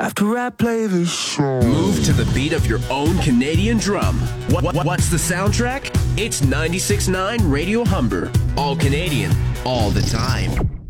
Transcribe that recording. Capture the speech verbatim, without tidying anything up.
after I play this song. Move to the beat of your own Canadian drum. What, what, what's the soundtrack? It's ninety-six point nine Radio Humber. All Canadian, all the time.